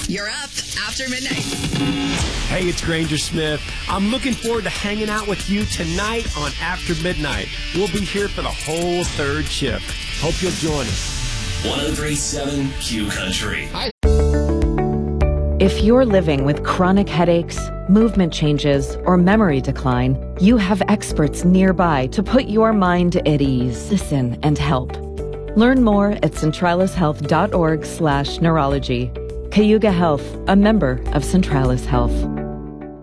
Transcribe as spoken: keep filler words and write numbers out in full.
You're up after midnight. Hey, it's Granger Smith. I'm looking forward to hanging out with you tonight on After Midnight. We'll be here for the whole third shift. Hope you'll join us. one oh three point seven Q Country. Hi. If you're living with chronic headaches, movement changes, or memory decline, you have experts nearby to put your mind at ease. Listen and help. Learn more at centralishealth.org slash neurology. Cayuga Health, a member of Centralis Health.